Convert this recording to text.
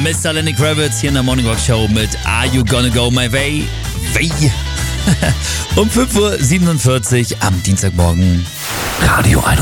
Mr. Lenny Kravitz hier in der Morning Rock Show mit Are You Gonna Go My Way? Um 5.47 Uhr am Dienstagmorgen. Radio 1.